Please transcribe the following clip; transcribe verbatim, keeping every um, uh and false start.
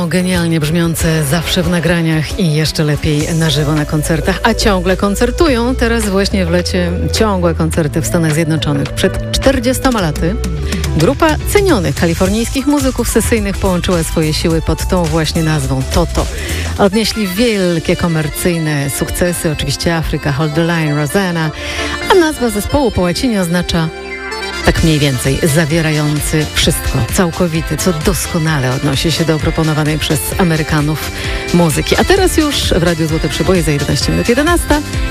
Trio genialnie brzmiące zawsze w nagraniach i jeszcze lepiej na żywo na koncertach, a ciągle koncertują. Teraz właśnie w lecie ciągłe koncerty w Stanach Zjednoczonych. Przed czterdziestoma laty grupa cenionych kalifornijskich muzyków sesyjnych połączyła swoje siły pod tą właśnie nazwą Toto. Odnieśli wielkie komercyjne sukcesy, oczywiście Afryka, Hold the Line, Rosanna, a nazwa zespołu po łacinie oznacza tak mniej więcej zawierający wszystko, całkowity, co doskonale odnosi się do proponowanej przez Amerykanów muzyki. A teraz już w Radiu Złote Przeboje za jedenaście minut jedenasta.